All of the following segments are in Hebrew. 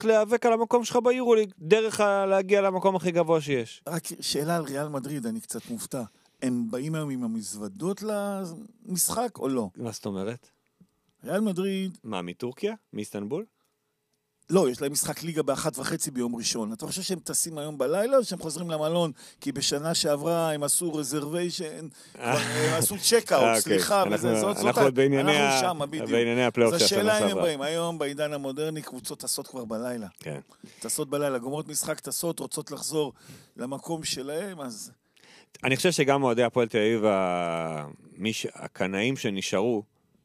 לנסות להיאבק על המקום שלך ביורוליג, דרך להגיע למקום הכי גבוה שיש. רק שאלה על ריאל מדריד, אני קצת מופתע. הם באים היום עם המזוודות למשחק או לא? מה זאת אומרת? ריאל מדריד... מה, מטורקיה? מאיסטנבול? לא, יש להם משחק ליגה ב1:30 ביום ראשון. אתה חושב שהם טסים היום בלילה או שהם חוזרים למלון? כי בשנה שעברה הם עשו רזרוויישן, הם עשו צ'קאוט, סליחה. אנחנו בענייני הפלייאוף זו שאלה אם הם באים. היום בעידן המודרני קבוצות טסות כבר בלילה. כן. טסות בלילה, גומרות משחק טסות, רוצות לחזור למקום שלהם, אז... אני חושב שגם אוהדי הפועל תל אביב, הקנאים שנשארו,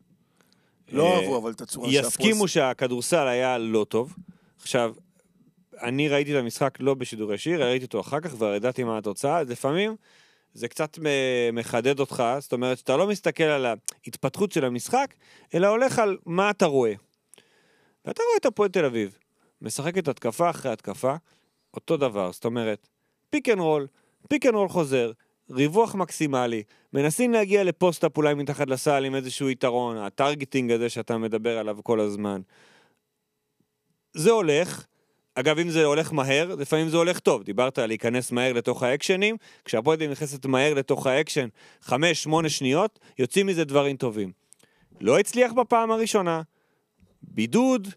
לא אהבו, אבל את הצורה יסכימו שהכדורסל היה לא טוב. עכשיו, אני ראיתי את המשחק לא בשידור ישיר, ראיתי אותו אחר כך וידעתי מה התוצאה, אז לפעמים זה קצת מחדד אותך, זאת אומרת שאתה לא מסתכל על ההתפתחות של המשחק, אלא הולך על מה אתה רואה. ואתה רואה את הפועל תל אביב, משחקת התקפה אחרי התקפה, אותו דבר, זאת אומרת, פיק אנד רול חוזר, ריווח מקסימלי, מנסים להגיע לפוסט-אפ אולי מתחת לסל עם איזשהו יתרון, הטרגטינג הזה שאתה מדבר עליו כל הזמן. זה הולך, אגב אם זה הולך מהר, לפעמים זה הולך טוב, דיברת על להיכנס מהר לתוך האקשנים, כשהפועל נכנסת מהר לתוך האקשן, 5-8 שניות, יוצאים מזה דברים טובים. לא הצליח בפעם הראשונה, בידוד,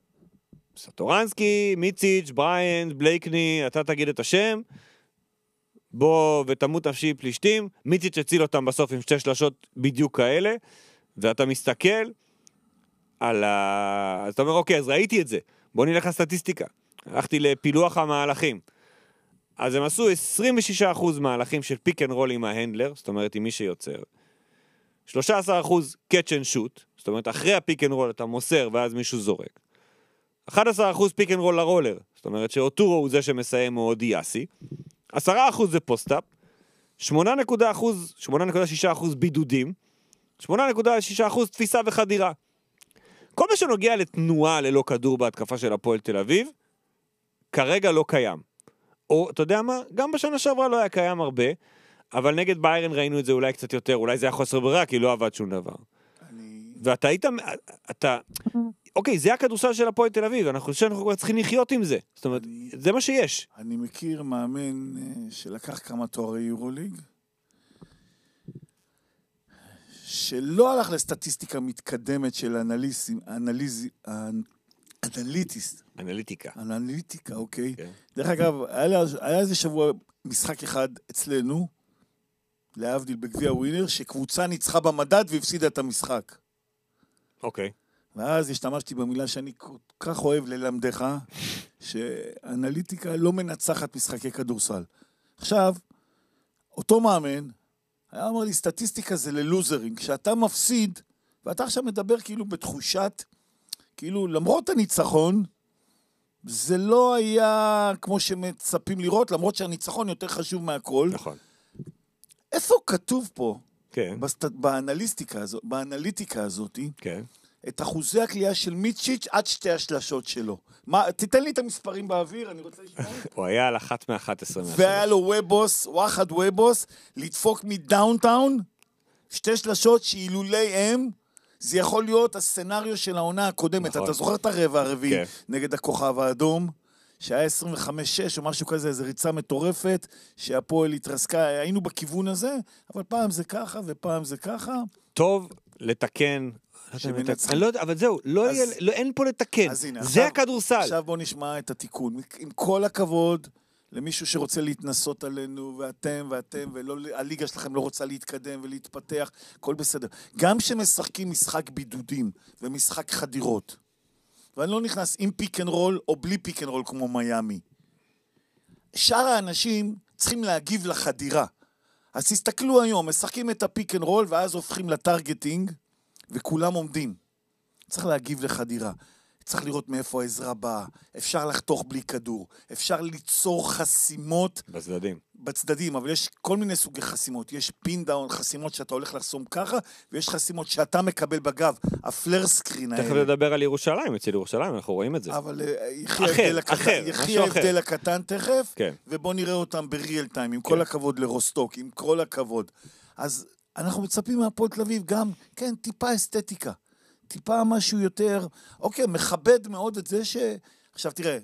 סטורנסקי, מיציץ', בריינד, בלייקני, אתה תגיד את השם, בוא ותמות נפשי פלישתים, מיציץ' הציל אותם בסוף עם 2 שלשות בדיוק כאלה, ואתה מסתכל על אז אתה אומר, אוקיי, אז ראיתי את זה, בוא נלך לסטטיסטיקה, הלכתי לפילוח המהלכים, אז הם עשו 26% מהלכים של פיק אנד רול עם ההנדלר, זאת אומרת עם מי שיוצר, 13% קאץ' אנד שוט, זאת אומרת אחרי הפיק אנד רול אתה מוסר ואז מישהו זורק, 11% פיק אנד רול לרולר, זאת אומרת שאוטורו הוא זה שמסיים או דיאסי, 10% זה פוסט-אפ, 8.6% בידודים, 8.6% תפיסה וחדירה. כל מה שנוגע לתנועה ללא כדור בהתקפה של הפועל תל אביב, כרגע לא קיים. או, אתה יודע מה? גם בשנה שעברה לא היה קיים הרבה, אבל נגד ביירן ראינו את זה אולי קצת יותר, אולי זה היה חוסר ברירה, כי לא עבד שום דבר. ואתה היית, אוקיי, זה הכדורסל של הפועל תל אביב, אנחנו חושבים שאנחנו צריכים לחיות עם זה. זאת אומרת, זה מה שיש. אני מכיר מאמן שלקח כמה תוארי יורוליג, שלא הלך לסטטיסטיקה מתקדמת של אנליטיקה, אוקיי. דרך אגב, היה איזה שבוע משחק אחד אצלנו, להבדיל בגביע ווינר, שקבוצה ניצחה במדד והפסידה את המשחק. אוקיי. ואז השתמשתי במילה שאני כל כך אוהב ללמדך, שאנליטיקה לא מנצחת משחקי כדורסל. עכשיו, אותו מאמן, היה אומר לי, סטטיסטיקה זה ללוזרים. כשאתה מפסיד, ואתה עכשיו מדבר כאילו בתחושת, כאילו למרות הניצחון, זה לא היה כמו שמצפים לראות, למרות שהניצחון יותר חשוב מהכל. נכון. איפה כתוב פה, כן. באנליטיקה הזאת, כן. את אחוזי הקליעה של מיצ'יץ' עד 2 השלשות שלו. תיתן לי את המספרים באוויר, אני רוצה לשמוע. הוא היה על 1 מ-11. והיה לו וואחד וובוס, לדפוק מדאונטאון, 2 שלשות שאילולי הם, זה יכול להיות הסצנריו של העונה הקודמת. נכון. אתה זוכר את הרבע הרביעי נגד הכוכב האדום, שהיה 25-6 או משהו כזה, איזו ריצה מטורפת, שהפועל התרסקה, היינו בכיוון הזה, אבל פעם זה ככה ופעם זה ככה. טוב לתקן. אני לא יודע, אבל זהו, אין פה לתקן. זה הכדורסל. עכשיו בוא נשמע את התיקון. עם כל הכבוד למישהו שרוצה להתנסות עלינו, ואתם, והליגה שלכם לא רוצה להתקדם ולהתפתח, הכל בסדר. גם שמשחקים משחק בידודים ומשחק חדירות, ואני לא נכנס עם פיק אנד רול או בלי פיק אנד רול כמו מיימי. שאר האנשים צריכים להגיב לחדירה. אז תסתכלו היום, משחקים את הפיק אנד רול ואז הופכים לטרגטינג, וכולם עומדים. צריך להגיב לחדירה. צריך לראות מאיפה העזרה באה. אפשר לחתוך בלי כדור. אפשר ליצור חסימות. בצדדים, אבל יש כל מיני סוגי חסימות. יש פין דאון, חסימות שאתה הולך לחסום ככה, ויש חסימות שאתה מקבל בגב. הפלר סקרין האלה. תכף לדבר על ירושלים, אצל ירושלים, אנחנו רואים את זה. אבל יחי ההבדל הקטן תכף, ובוא נראה אותם בריאל טיים, עם כל הכבוד לרוסטוק, עם כל הכבוד. אז אנחנו מצפים מהפועל תל אביב גם, כן, טיפה אסתטיקה. טיפה משהו יותר, אוקיי, מכבד מאוד את זה עכשיו תראה,